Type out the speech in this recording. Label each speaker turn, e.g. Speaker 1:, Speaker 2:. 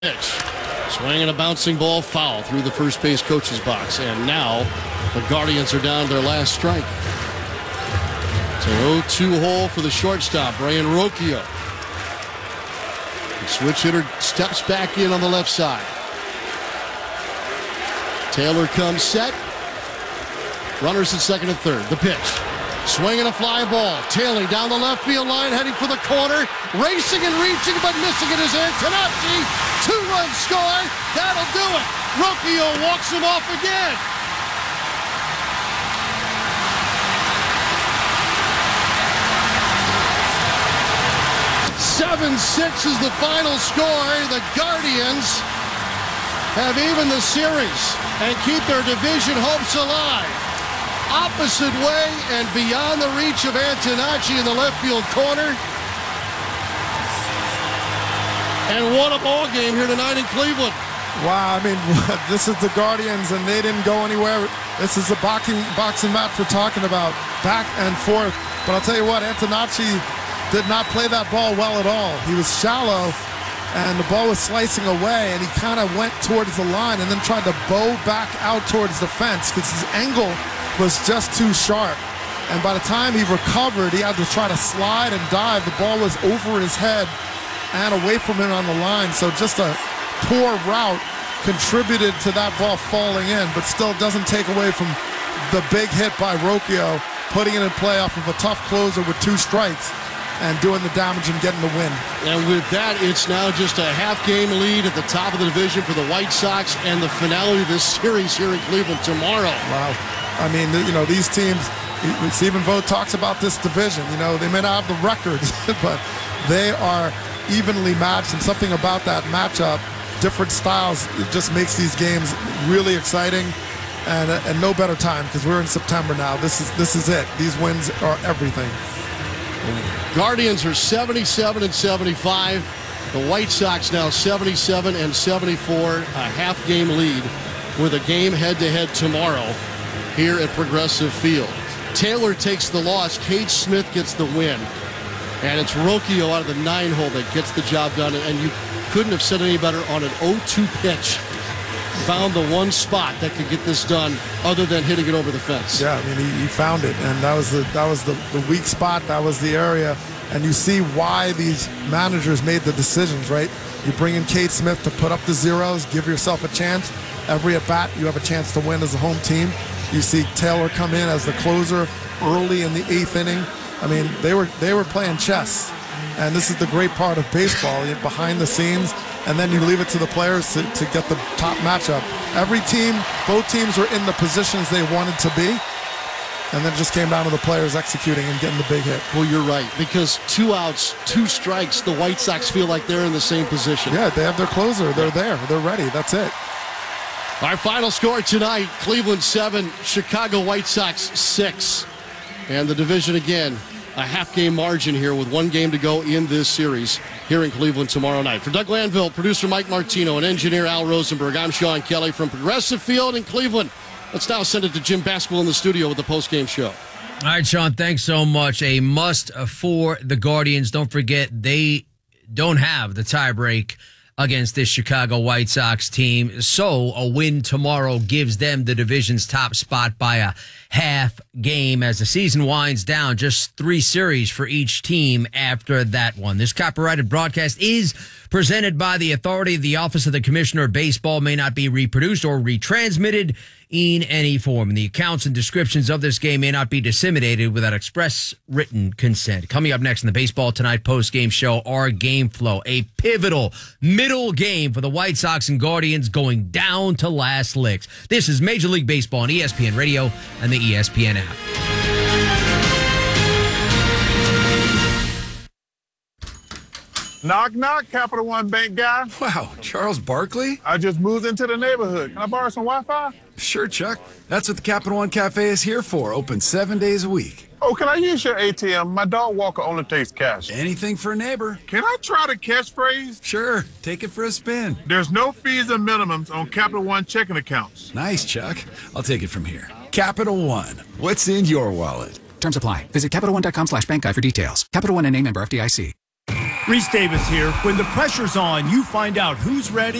Speaker 1: pitch. Swinging a bouncing ball foul through the first base coach's box. And now the Guardians are down to their last strike. It's an 0-2 hole for the shortstop, Brayan Rocchio. The switch hitter steps back in on the left side. Taylor comes set. Runners at second and third. The pitch. Swinging a fly ball. Tailing down the left field line, heading for the corner. Racing and reaching, but missing it is Antonacci. 2-run score. That'll do it. Rocchio walks him off again. "7-6 is the final score. The Guardians have evened the series and keep their division hopes alive. Opposite way and beyond the reach of Antonacci in the left field corner. And what a ball game here tonight in Cleveland.
Speaker 2: Wow, I mean, this is the Guardians, and they didn't go anywhere. This is a boxing match we're talking about, back and forth. But I'll tell you what, Antonacci did not play that ball well at all. He was shallow, and the ball was slicing away, and he kind of went towards the line and then tried to bow back out towards the fence because his angle was just too sharp. And by the time he recovered, he had to try to slide and dive. The ball was over his head and away from him on the line. So just a poor route contributed to that ball falling in, but still doesn't take away from the big hit by Rocchio, putting it in play off of a tough closer with 2 strikes and doing the damage and getting the win.
Speaker 1: And with that, it's now just a half-game lead at the top of the division for the White Sox and the finale of this series here in Cleveland tomorrow.
Speaker 2: Wow. I mean, you know, these teams, Stephen Vogt talks about this division. You know, they may not have the records, but they are evenly matched, and something about that matchup, different styles, it just makes these games really exciting. And no better time because we're in September now. This is it. These wins are everything.
Speaker 1: Guardians are 77 and 75. The White Sox now 77 and 74, a half-game lead with a game head-to-head tomorrow here at Progressive Field. Taylor takes the loss. Cade Smith gets the win. And it's Rocchio out of the 9-hole that gets the job done. And you couldn't have said any better on an 0-2 pitch. Found the one spot that could get this done other than hitting it over the fence.
Speaker 2: Yeah, I mean, he found it, and that was the weak spot. That was the area, and you see why these managers made the decisions, right? You bring in Cade Smith to put up the zeros, give yourself a chance. Every at-bat, you have a chance to win as a home team. You see Taylor come in as the closer early in the 8th inning. I mean, they were playing chess, and this is the great part of baseball, behind the scenes. And then you leave it to the players to get the top matchup. Every team, both teams were in the positions they wanted to be, and then it just came down to the players executing and getting the big hit.
Speaker 1: Well, you're right, because 2 outs, 2 strikes, the White Sox feel like they're in the same position.
Speaker 2: Yeah, they have their closer. They're there. They're ready. That's it.
Speaker 1: Our final score tonight, Cleveland 7, Chicago White Sox 6. And the division again, a half-game margin here with 1 game to go in this series here in Cleveland tomorrow night. For Doug Lanville, producer Mike Martino, and engineer Al Rosenberg, I'm Sean Kelly from Progressive Field in Cleveland. Let's now send it to Jim Basquill in the studio with the post-game show.
Speaker 3: All right, Sean, thanks so much. A must for the Guardians. Don't forget, they don't have the tiebreak against this Chicago White Sox team. So a win tomorrow gives them the division's top spot by a half game as the season winds down. Just 3 series for each team after that one. This copyrighted broadcast is presented by the authority of the Office of the Commissioner of Baseball, may not be reproduced or retransmitted in any form. And the accounts and descriptions of this game may not be disseminated without express written consent. Coming up next in the Baseball Tonight post-game show, our game flow, a pivotal middle game for the White Sox and Guardians going down to last licks. This is Major League Baseball on ESPN Radio and the ESPN app.
Speaker 4: Knock, knock, Capital One Bank guy.
Speaker 5: Wow, Charles Barkley?
Speaker 4: I just moved into the neighborhood. Can I borrow some Wi-Fi?
Speaker 5: Sure, Chuck. That's what the Capital One Cafe is here for, open 7 days a week.
Speaker 4: Oh, can I use your ATM? My dog Walker only takes cash.
Speaker 5: Anything for a neighbor.
Speaker 4: Can I try the catchphrase?
Speaker 5: Sure, take it for a spin.
Speaker 4: There's no fees and minimums on Capital One checking accounts.
Speaker 5: Nice, Chuck. I'll take it from here. Capital One, what's in your wallet?
Speaker 6: Terms apply. Visit CapitalOne.com/bank guide for details. Capital One and a member FDIC. Reese Davis here. When the pressure's on, you find out who's ready